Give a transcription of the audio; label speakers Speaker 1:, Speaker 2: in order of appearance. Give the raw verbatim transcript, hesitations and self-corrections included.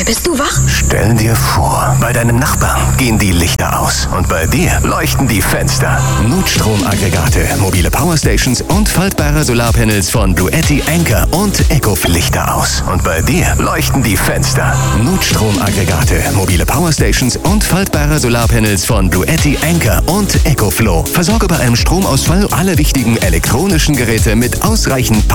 Speaker 1: Roy, bist du wach?
Speaker 2: Stell dir vor, bei deinem Nachbarn gehen die Lichter aus und bei dir leuchten die Fenster. Notstromaggregate, mobile Powerstations und faltbare Solarpanels von Bluetti, Anker und Ecoflow Lichter aus. Und bei dir leuchten die Fenster. Notstromaggregate, mobile Powerstations und faltbare Solarpanels von Bluetti, Anker und Ecoflow. Versorge bei einem Stromausfall alle wichtigen elektronischen Geräte mit ausreichend Power.